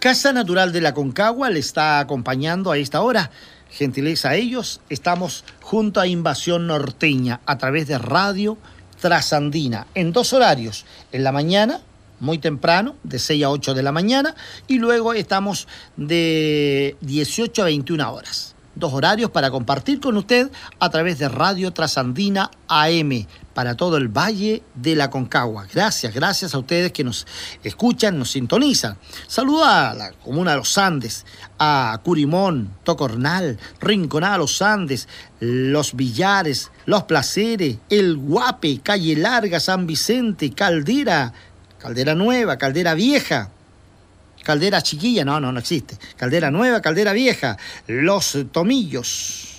Casa Natural de la Concagua le está acompañando a esta hora. Gentileza a ellos, estamos junto a Invasión Norteña a través de Radio Trasandina en 2 horarios, en la mañana, muy temprano, de 6 a 8 de la mañana, y luego estamos de 18 a 21 horas. 2 horarios para compartir con usted a través de Radio Trasandina AM para todo el Valle de la Concagua. Gracias a ustedes que nos escuchan, nos sintonizan. Saludo a la comuna de Los Andes, a Curimón, Tocornal, Rinconada Los Andes, Los Villares, Los Placeres, El Guape, Calle Larga, San Vicente, Caldera, Caldera Nueva, Caldera Vieja, Caldera Chiquilla, no existe. Caldera Nueva, Caldera Vieja, Los Tomillos,